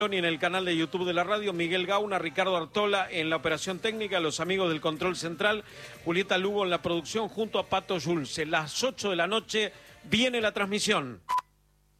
Y en el canal de YouTube de la radio, Miguel Gauna, Ricardo Artola en la operación técnica, los amigos del control central, Julieta Lugo en la producción junto a Pato Yulce. Las 8 de la noche viene la transmisión.